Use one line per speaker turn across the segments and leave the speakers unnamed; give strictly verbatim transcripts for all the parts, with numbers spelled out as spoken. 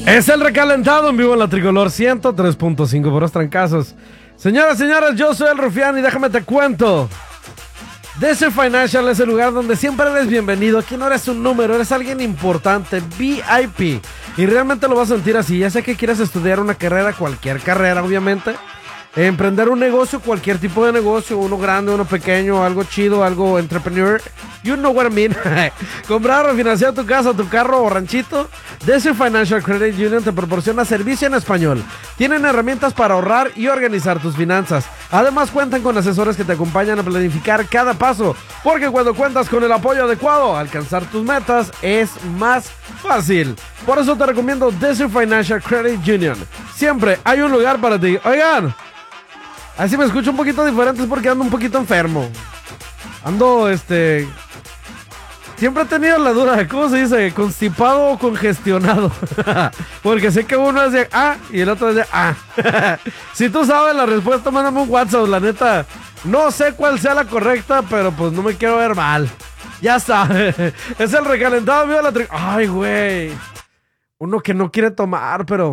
Es el recalentado en vivo en la Tricolor ciento tres punto cinco por los trancazos. Señoras y señores, yo soy el Rufián y déjame te cuento. Desert Financial es el lugar donde siempre eres bienvenido. Aquí no eres un número, eres alguien importante, V I P. Y realmente lo vas a sentir así. Ya sé que quieres estudiar una carrera, cualquier carrera, obviamente. Emprender un negocio, cualquier tipo de negocio, uno grande, uno pequeño, algo chido, algo entrepreneur. You know what I mean. Comprar o financiar tu casa, tu carro o ranchito. Desert Financial Credit Union te proporciona servicio en español. Tienen herramientas para ahorrar y organizar tus finanzas. Además cuentan con asesores que te acompañan a planificar cada paso. Porque cuando cuentas con el apoyo adecuado, alcanzar tus metas es más fácil. Por eso te recomiendo Desert Financial Credit Union. Siempre hay un lugar para ti. Oigan, así me escucho un poquito diferente es porque ando un poquito enfermo. Ando, este... Siempre he tenido la duda de cómo se dice, constipado o congestionado. Porque sé que uno es de A y el otro es de A. Si tú sabes la respuesta, mándame un WhatsApp, la neta. No sé cuál sea la correcta, pero pues no me quiero ver mal. Ya está. Es el recalentado mío de la tri... Ay, güey. Uno que no quiere tomar, pero...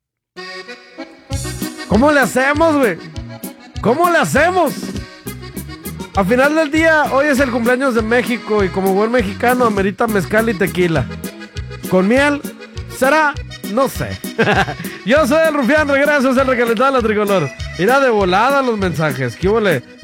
¿Cómo le hacemos, güey? ¿Cómo le hacemos? Al final del día, hoy es el cumpleaños de México y como buen mexicano amerita mezcal y tequila. ¿Con miel? ¿Será? No sé. Yo soy el Rufián, regreso, es el recalentado de la Tricolor. Irá de volada los mensajes. ¿Qué huele?